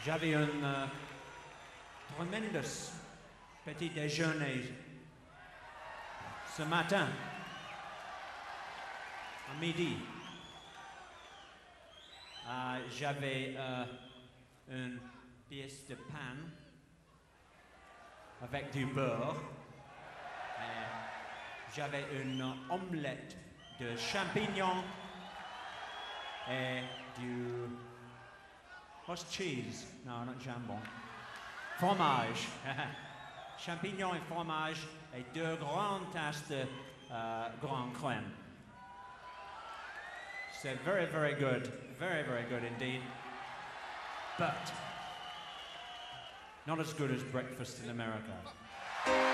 J'avais un tremendous petit déjeuner ce matin, à midi. J'avais une pièce de pain avec du beurre. J'avais une omelette de champignons et du... What's cheese? No, not jambon. Fromage. Champignons et fromage et 2 grandes tasses de grand crème. C'est very, very good. Very, very good indeed. But not as good as breakfast in America.